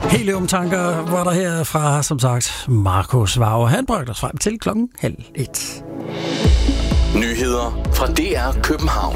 Heliumtanker var der her fra, som sagt, Markus Vauer. Han bragte os frem til 12:30. Nyheder fra DR København.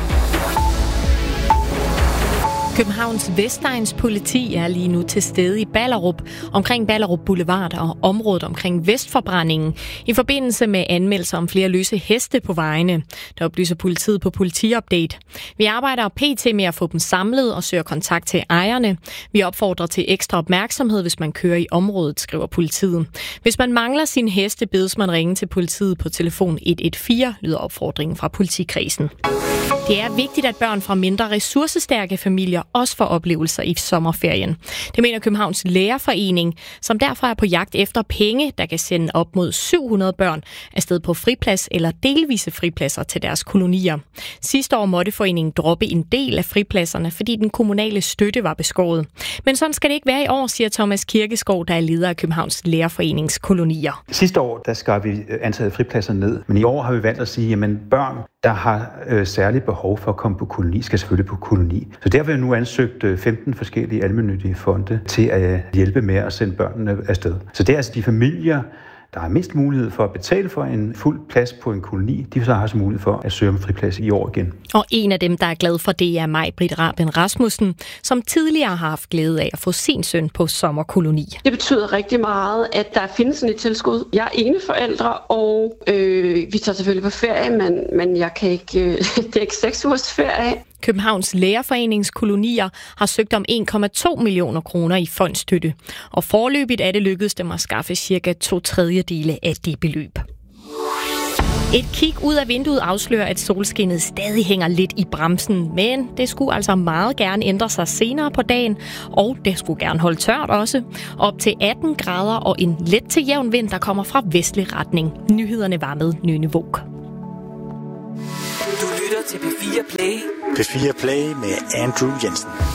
Københavns Vestegns politi er lige nu til stede i Ballerup, omkring Ballerup Boulevard og området omkring Vestforbrændingen, i forbindelse med anmeldelser om flere løse heste på vejene. Der oplyser politiet på Politiupdate. Vi arbejder pt. med at få dem samlet og søger kontakt til ejerne. Vi opfordrer til ekstra opmærksomhed, hvis man kører i området, skriver politiet. Hvis man mangler sine heste, bedes man ringe til politiet på telefon 114, lyder opfordringen fra politikredsen. Det er vigtigt, at børn fra mindre ressourcestærke familier også får oplevelser i sommerferien. Det mener Københavns Lærerforening, som derfor er på jagt efter penge, der kan sende op mod 700 børn afsted på friplads eller delvise fripladser til deres kolonier. Sidste år måtte foreningen droppe en del af fripladserne, fordi den kommunale støtte var beskåret. Men sådan skal det ikke være i år, siger Thomas Kirkeskov, der er leder af Københavns Lærerforenings kolonier. Sidste år, der skar vi antallet af fripladser ned, men i år har vi valgt at sige, at børn, der har særligt behov for at komme på koloni, skal selvfølgelig på koloni. Så derfor har vi nu ansøgt 15 forskellige almennyttige fonde til at hjælpe med at sende børnene afsted. Så det er altså de familier, der har mindst mulighed for at betale for en fuld plads på en koloni, de så har så mulighed for at søge om friplads i år igen. Og en af dem, der er glad for det, er Maj-Britt Raben Rasmussen, som tidligere har haft glæde af at få sin søn på sommerkoloni. Det betyder rigtig meget, at der findes sådan et tilskud. Jeg er ene forældre, og vi tager selvfølgelig på ferie, men jeg kan ikke, det er ikke 6 ugers ferie. Københavns Lærerforenings kolonier har søgt om 1,2 millioner kroner i fondstøtte, og foreløbigt er det lykkedes dem at skaffe cirka 2/3 af det beløb. Et kig ud af vinduet afslører, at solskinnet stadig hænger lidt i bremsen, men det skulle altså meget gerne ændre sig senere på dagen, og det skulle gerne holde tørt også. Op til 18 grader og en let til jævn vind, der kommer fra vestlig retning. Nyhederne var med Nynne Våg. Du lytter til P4 Play. P4 Play med Andrew Jensen.